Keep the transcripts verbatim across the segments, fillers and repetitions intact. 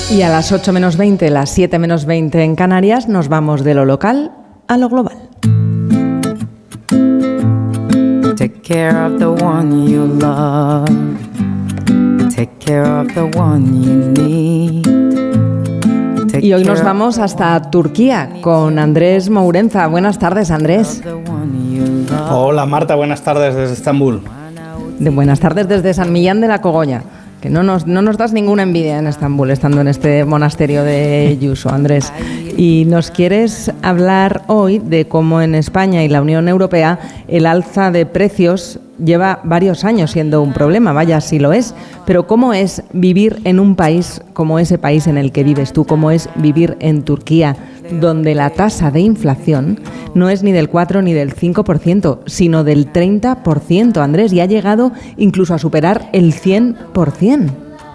Y a las ocho menos veinte, las siete menos veinte en Canarias, nos vamos de lo local a lo global. Take care of the one you love. Take care of the one you need. Take Y hoy nos care vamos of hasta Turquía con Andrés Mourenza. Buenas tardes, Andrés. the one you love. Hola Marta, buenas tardes desde Estambul. De buenas tardes desde San Millán de la Cogolla. Que no nos, no nos das ninguna envidia en Estambul, estando en este monasterio de Yuso, Andrés. Y nos quieres hablar hoy de cómo en España y la Unión Europea el alza de precios lleva varios años siendo un problema, vaya si lo es, pero cómo es vivir en un país como ese país en el que vives tú, cómo es vivir en Turquía, donde la tasa de inflación no es ni del cuatro ni del cinco por ciento, sino del treinta por ciento, Andrés, y ha llegado incluso a superar el cien por ciento.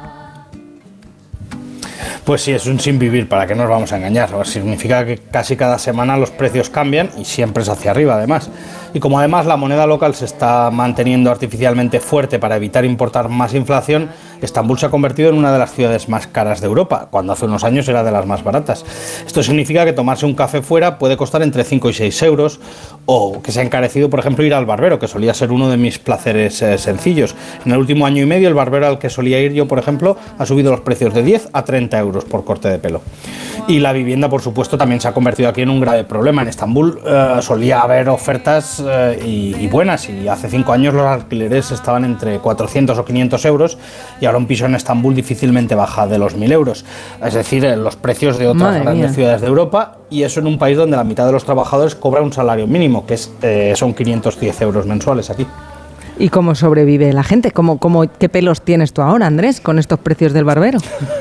Pues sí, es un sin vivir, ¿para qué nos vamos a engañar? Significa que casi cada semana los precios cambian y siempre es hacia arriba además. Y como además la moneda local se está manteniendo artificialmente fuerte para evitar importar más inflación, Estambul se ha convertido en una de las ciudades más caras de Europa, cuando hace unos años era de las más baratas. Esto significa que tomarse un café fuera puede costar entre cinco y seis euros, o que se ha encarecido, por ejemplo, ir al barbero, que solía ser uno de mis placeres eh, sencillos. En el último año y medio, el barbero al que solía ir yo, por ejemplo, ha subido los precios de diez a treinta euros por corte de pelo. Y la vivienda, por supuesto, también se ha convertido aquí en un grave problema. En Estambul eh, solía haber ofertas eh, y, y buenas, y hace cinco años los alquileres estaban entre cuatrocientos o quinientos euros, y ahora un piso en Estambul difícilmente baja de los mil euros. Es decir, eh, los precios de otras Madre grandes mía. ciudades de Europa, y eso en un país donde la mitad de los trabajadores cobra un salario mínimo, que es, eh, son quinientos diez euros mensuales aquí. ¿Y cómo sobrevive la gente? ¿Cómo, cómo, ¿Qué pelos tienes tú ahora, Andrés, con estos precios del barbero?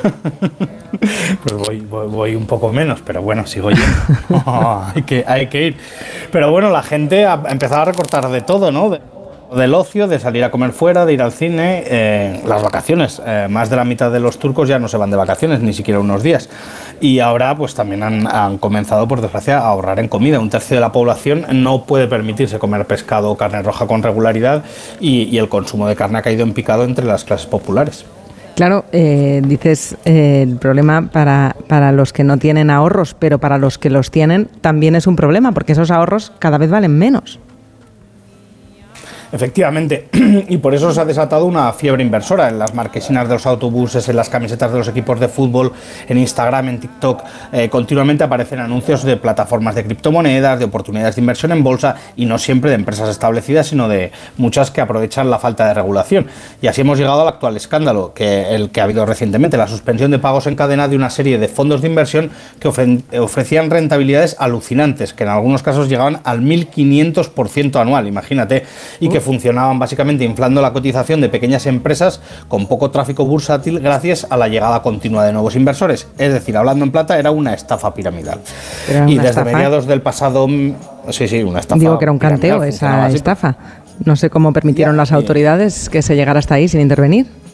Pues voy, voy, voy un poco menos, pero bueno, sigo yendo. Oh, hay, que, hay que ir. Pero bueno, la gente ha empezado a recortar de todo, ¿no? De, del ocio, de salir a comer fuera, de ir al cine, eh, las vacaciones. Eh, más de la mitad de los turcos ya no se van de vacaciones, ni siquiera unos días. Y ahora pues también han, han comenzado, por desgracia, a ahorrar en comida. Un tercio de la población no puede permitirse comer pescado o carne roja con regularidad, y, y el consumo de carne ha caído en picado entre las clases populares. Claro, eh, dices eh, el problema para, para los que no tienen ahorros, pero para los que los tienen también es un problema, porque esos ahorros cada vez valen menos. Efectivamente, y por eso se ha desatado una fiebre inversora en las marquesinas de los autobuses, en las camisetas de los equipos de fútbol, en Instagram, en TikTok. Eh, continuamente aparecen anuncios de plataformas de criptomonedas, de oportunidades de inversión en bolsa, y no siempre de empresas establecidas, sino de muchas que aprovechan la falta de regulación. Y así hemos llegado al actual escándalo, que el que ha habido recientemente, la suspensión de pagos en cadena de una serie de fondos de inversión que ofre- ofrecían rentabilidades alucinantes, que en algunos casos llegaban al mil quinientos por ciento anual, imagínate, y que funcionaban básicamente inflando la cotización de pequeñas empresas con poco tráfico bursátil gracias a la llegada continua de nuevos inversores. Es decir, hablando en plata, era una estafa piramidal. Era Y una desde estafa. mediados del pasado... Sí, sí, una estafa. Digo que era un canteo piramidal, esa funcionaba así. estafa. No sé cómo permitieron Ya, las y- autoridades que se llegara hasta ahí sin intervenir.